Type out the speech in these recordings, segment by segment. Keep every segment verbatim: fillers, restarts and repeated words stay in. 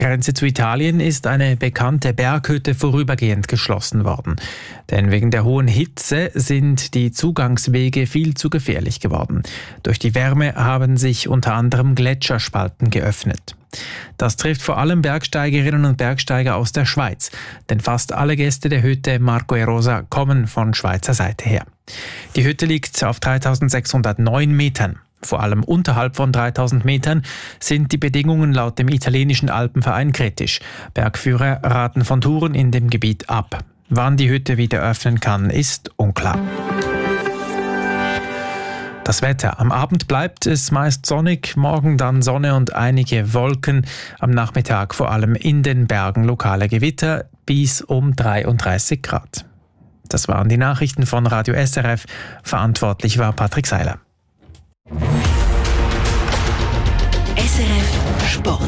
Grenze zu Italien ist eine bekannte Berghütte vorübergehend geschlossen worden. Denn wegen der hohen Hitze sind die Zugangswege viel zu gefährlich geworden. Durch die Wärme haben sich unter anderem Gletscherspalten geöffnet. Das trifft vor allem Bergsteigerinnen und Bergsteiger aus der Schweiz. Denn fast alle Gäste der Hütte Marco e Rosa kommen von Schweizer Seite her. Die Hütte liegt auf dreitausendsechshundertneun Metern. Vor allem unterhalb von dreitausend Metern sind die Bedingungen laut dem italienischen Alpenverein kritisch. Bergführer raten von Touren in dem Gebiet ab. Wann die Hütte wieder öffnen kann, ist unklar. Das Wetter. Am Abend bleibt es meist sonnig, morgen dann Sonne und einige Wolken. Am Nachmittag vor allem in den Bergen lokale Gewitter bis um dreiunddreißig Grad. Das waren die Nachrichten von Radio S R F. Verantwortlich war Patrick Seiler. S R F Sport.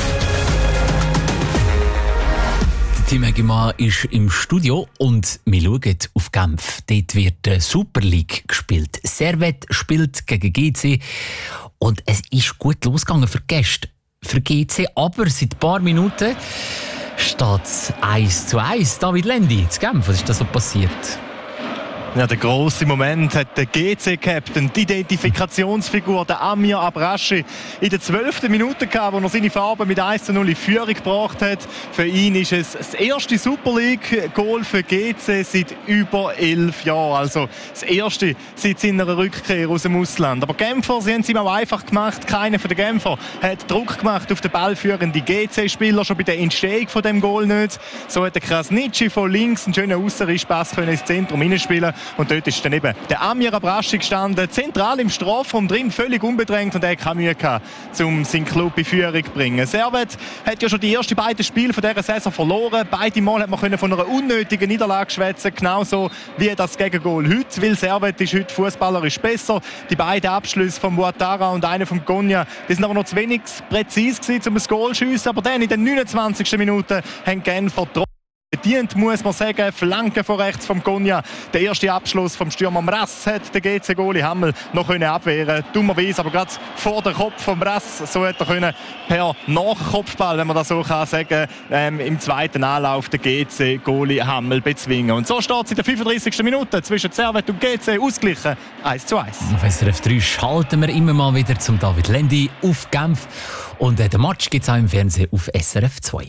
Tim Eggemann ist im Studio und wir schauen auf Genf. Dort wird die Super League gespielt. Servette spielt gegen G C und es ist gut losgegangen für die Gäste. Für G C, aber seit ein paar Minuten steht es eins zu eins. David Lendi, zu Genf, was ist da so passiert? Ja, der grosse Moment hat der G C-Captain, die Identifikationsfigur, der Amir Abrashi, in der zwölften Minute gehabt, wo er seine Farben mit eins zu null in Führung gebracht hat. Für ihn ist es das erste Super League-Goal für G C seit über elf Jahren. Also das erste seit seiner Rückkehr aus dem Ausland. Aber Genfer, sie haben es ihm auch einfach gemacht. Keiner von den Genfer hat Druck gemacht auf den ballführenden G C-Spieler, schon bei der Entstehung von dem Goal nicht. So hat der Krasnitschi von links einen schönen Aussenriss-Pass ins Zentrum hineinspielen. Und dort ist dann eben der Amir Abrashi gestanden, zentral im Strafraum drin, völlig unbedrängt, und er hat keine Mühe gehabt, um seinen Club in Führung zu bringen. Servette hat ja schon die ersten beiden Spiele von dieser Saison verloren. Beide Mal hat man von einer unnötigen Niederlage schwätzen, genauso wie das Gegengol heute, weil Servette ist heute fußballerisch besser. Die beiden Abschlüsse von Ouattara und einer von Konya, die sind aber noch zu wenig präzise gewesen, um ein Goal zu schiessen. Aber dann in den neunundzwanzigsten Minuten haben Genfer bedient, muss man sagen. Flanke von rechts vom Konya. Der erste Abschluss vom Stürmer Mraz hat der G C-Goalie Hammel noch können abwehren. Dummerweise aber gerade vor der Kopf von Mraz. So hat er können per Nachkopfball, wenn man das so kann sagen, ähm, im zweiten Anlauf der G C-Goalie Hammel bezwingen. Und so steht es in der fünfunddreißigsten Minute zwischen Servette und G C ausgeglichen. eins zu eins. Auf S R F drei schalten wir immer mal wieder zum David Lendi auf Genf. Und äh, den Match gibt es auch im Fernsehen auf S R F zwei.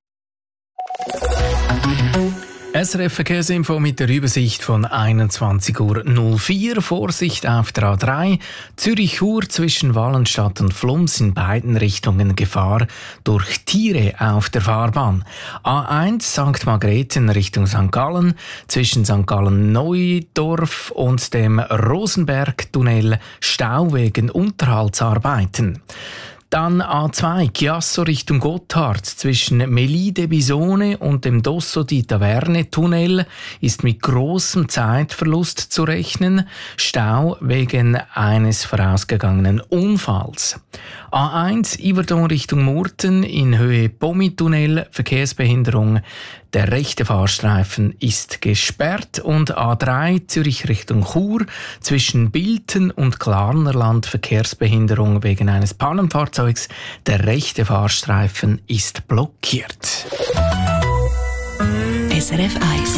S R F Verkehrsinfo mit der Übersicht von einundzwanzig Uhr null vier. Vorsicht auf der A drei. Zürich-Chur zwischen Wallenstadt und Flums in beiden Richtungen Gefahr durch Tiere auf der Fahrbahn. A eins Sankt Margrethen Richtung Sankt Gallen zwischen Sankt Gallen-Neudorf und dem Rosenberg-Tunnel Stau wegen Unterhaltsarbeiten. Dann A zwei, Chiasso Richtung Gotthard zwischen Melide Bisone und dem Dosso di Taverne Tunnel ist mit großem Zeitverlust zu rechnen. Stau wegen eines vorausgegangenen Unfalls. A eins, Yverdon Richtung Murten in Höhe Pommi-Tunnel, Verkehrsbehinderung. Der rechte Fahrstreifen ist gesperrt und A drei Zürich Richtung Chur zwischen Bilten und Klarnerland Verkehrsbehinderung wegen eines Pannenfahrzeugs. Der rechte Fahrstreifen ist blockiert. S R F eins.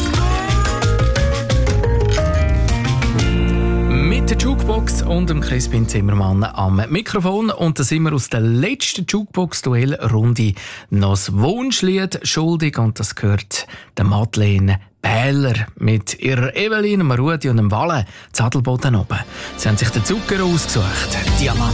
Mit der Jukebox und dem Crispin Zimmermann am Mikrofon. Und da sind wir aus der letzten Jukebox-Duell-Runde noch das Wunschlied schuldig. Und das gehört der Madeleine Bähler mit ihrer Evelyn, dem Rudi und dem Walle, Zadelboden oben. Sie haben sich den Zucker ausgesucht. Diamant.